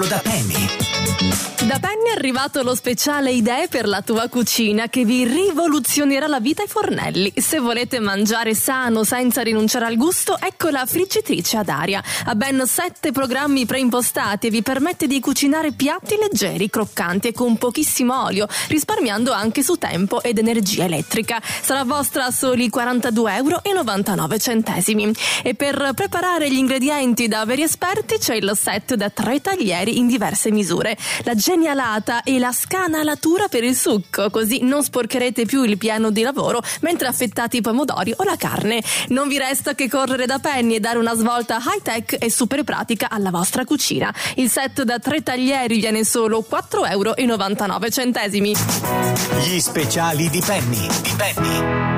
da Penny. Da Penny è arrivato lo speciale idee per la tua cucina che vi rivoluzionerà la vita ai fornelli. Se volete mangiare sano senza rinunciare al gusto, ecco la friggitrice ad aria. Ha ben 7 programmi preimpostati e vi permette di cucinare piatti leggeri, croccanti e con pochissimo olio, risparmiando anche su tempo ed energia elettrica. Sarà vostra a soli €42,99. E per preparare gli ingredienti da veri esperti c'è il set da 3 taglieri in diverse misure, la genialata e la scanalatura per il succo, così non sporcherete più il piano di lavoro mentre affettate i pomodori o la carne. Non vi resta che correre da Penny e dare una svolta high tech e super pratica alla vostra cucina. Il set da 3 taglieri viene solo €4,99. Gli speciali di Penny.